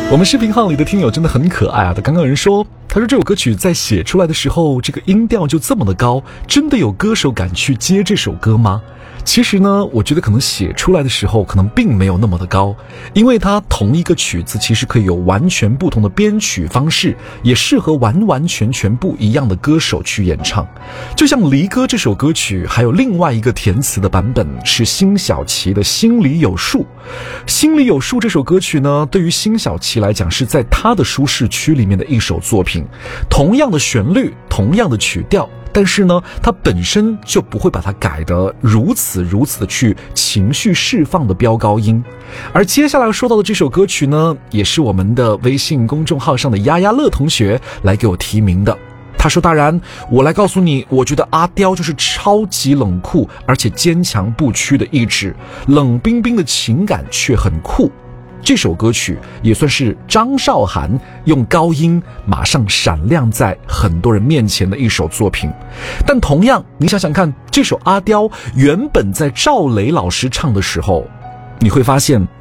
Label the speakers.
Speaker 1: 我们视频号里的听友真的很可爱啊！他刚刚有人说，他说这首歌曲在写出来的时候，这个音调就这么的高，真的有歌手敢去接这首歌吗？其实呢，我觉得可能写出来的时候可能并没有那么的高，因为它同一个曲子其实可以有完全不同的编曲方式，也适合完完全全不一样的歌手去演唱。就像《离歌》这首歌曲，还有另外一个填词的版本是辛晓琪的《心里有数》。《心里有数》这首歌曲呢，对于辛晓琪来讲是在她的舒适区里面的一首作品，同样的旋律，同样的曲调，但是呢，它本身就不会把它改得如此的去情绪释放的飙高音。而接下来说到的这首歌曲呢，也是我们的微信公众号上的丫丫乐同学来给我提名的。他说，大然，我来告诉你，我觉得阿刁就是超级冷酷而且坚强不屈的意志，冷冰冰的情感却很酷。这首歌曲也算是张韶涵用高音马上闪亮在很多人面前的一首作品。但同样，你想想看，这首阿刁原本在赵雷老师唱的时候，你会发现